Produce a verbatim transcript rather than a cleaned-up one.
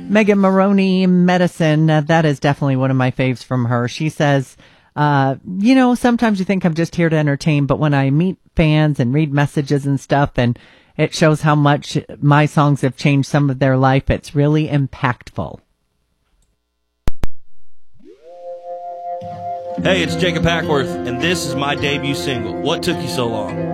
Megan Maroney, Medicine. Uh, that is definitely one of my faves from her. She says, uh, you know, sometimes you think I'm just here to entertain, but when I meet fans and read messages and stuff, and it shows how much my songs have changed some of their life, it's really impactful. Hey, it's Jacob Hackworth, and this is my debut single, What Took You So Long?